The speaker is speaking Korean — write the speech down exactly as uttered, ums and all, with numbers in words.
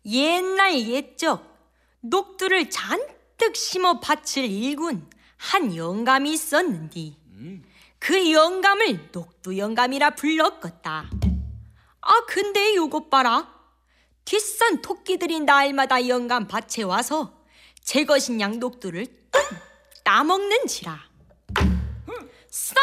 옛날 옛적 녹두를 잔뜩 심어 밭을 일군 한 영감이 있었는디 그 영감을 녹두 영감이라 불렀겠다. 아 근데 요것 봐라. 뒷산 토끼들이 날마다 영감 밭에 와서 제 것인 양 녹두를 따먹는지라. 싹